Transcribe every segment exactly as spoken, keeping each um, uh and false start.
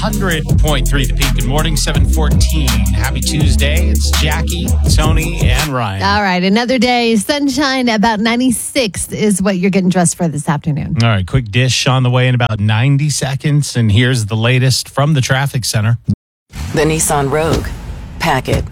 one hundred point three The Peak. Good morning, seven fourteen. Happy Tuesday. It's Jackie, Tony, and Ryan. All right, another day. Sunshine, about ninety-six is what you're getting dressed for this afternoon. All right, quick dish on the way in about ninety seconds. And here's the latest from the traffic center. The Nissan Rogue. Pack it.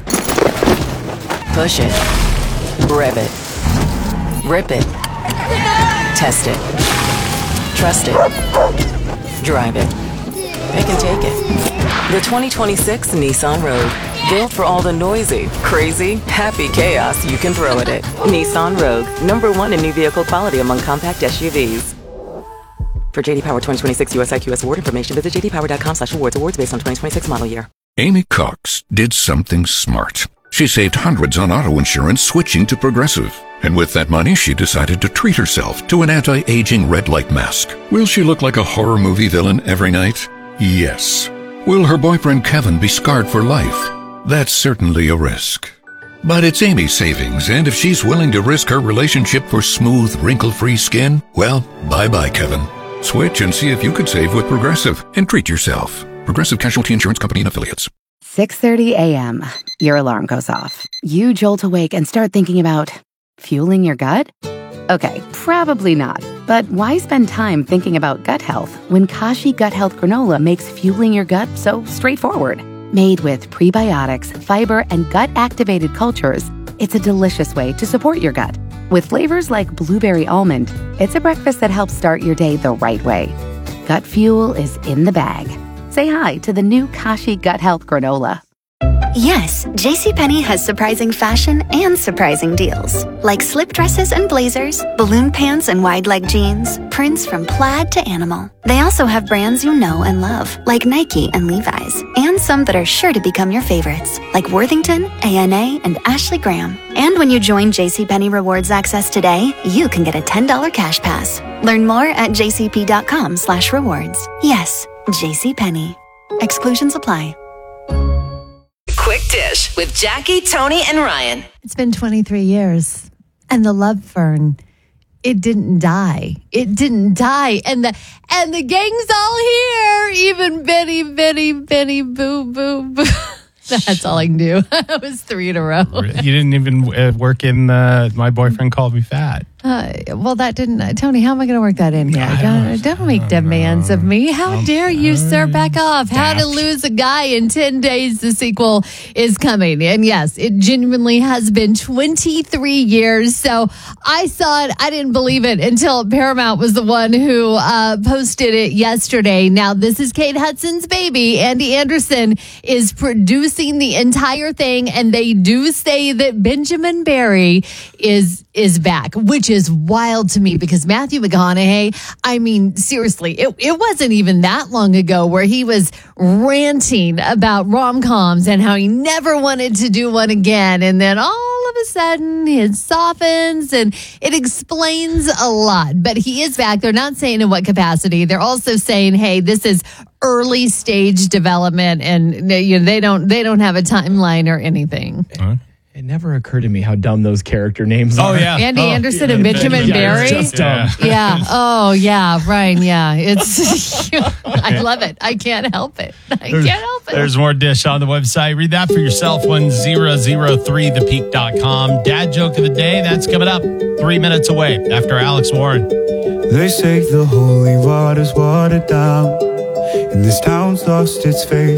Push it. Rev it. Rip it. Test it. Trust it. Drive it. Pick and take it. The twenty twenty-six Nissan Rogue. Built for all the noisy, crazy, happy chaos you can throw at it. Nissan Rogue. Number one in new vehicle quality among compact S U Vs. For J D Power twenty twenty-six U S I Q S award information, visit j d power dot com slash awards. Awards based on twenty twenty-six model year. Amy Cox did something smart. She saved hundreds on auto insurance switching to Progressive. And with that money, she decided to treat herself to an anti-aging red light mask. Will she look like a horror movie villain every night? Yes. Will her boyfriend Kevin be scarred for life? That's certainly a risk. But it's Amy's savings, and if she's willing to risk her relationship for smooth, wrinkle-free skin, well, bye-bye, Kevin. Switch and see if you could save with Progressive and treat yourself. Progressive Casualty Insurance Company and Affiliates. six thirty a.m. Your alarm goes off. You jolt awake and start thinking about fueling your gut? Okay, probably not. But why spend time thinking about gut health when Kashi Gut Health Granola makes fueling your gut so straightforward? Made with prebiotics, fiber, and gut-activated cultures, it's a delicious way to support your gut. With flavors like blueberry almond, it's a breakfast that helps start your day the right way. Gut fuel is in the bag. Say hi to the new Kashi Gut Health Granola. Yes, JCPenney has surprising fashion and surprising deals. Like slip dresses and blazers, balloon pants and wide leg jeans, prints from plaid to animal. They also have brands you know and love, like Nike and Levi's, and some that are sure to become your favorites, like Worthington, A N A, and Ashley Graham. And when you join JCPenney Rewards Access today, you can get a ten dollars cash pass. Learn more at jcp.com slash rewards. Yes, JCPenney. Exclusions apply. Quick Dish with Jackie, Tony, and Ryan. It's been twenty-three years, and the love fern, it didn't die. It didn't die, and the and the gang's all here. Even Benny, Benny, Benny, boo, boo, boo. That's all I can do. That was three in a row. You didn't even uh, work in uh, My Boyfriend Called Me Fat. Uh, well, that didn't. Uh, Tony, how am I going to work that in here? Don't, don't make demands of me. How I'm dare you, sir? Back off. How to Lose a Guy in ten days. The sequel is coming. And yes, it genuinely has been twenty-three years. So I saw it. I didn't believe it until Paramount was the one who uh, posted it yesterday. Now, this is Kate Hudson's baby. Andy Anderson is producing the entire thing. And they do say that Benjamin Barry is is back, which is wild to me because Matthew McConaughey, I mean, seriously, it, it wasn't even that long ago where he was ranting about rom-coms and how he never wanted to do one again. And then all of a sudden it softens and it explains a lot. But he is back. They're not saying in what capacity. They're also saying, hey, this is early stage development and they, you know, they don't they don't have a timeline or anything. Huh? It never occurred to me how dumb those character names oh, are. Yeah. Andy oh, Anderson yeah. and Benjamin yeah, Barry. Just dumb. Yeah. Yeah. Oh, yeah. Ryan. Yeah. It's. I love it. I can't help it. I There's, can't help it. There's more dish on the website. Read that for yourself. one zero zero three the peak dot com. Dad joke of the day. That's coming up three minutes away after Alex Warren. They say the holy water's watered down, and this town's lost its faith.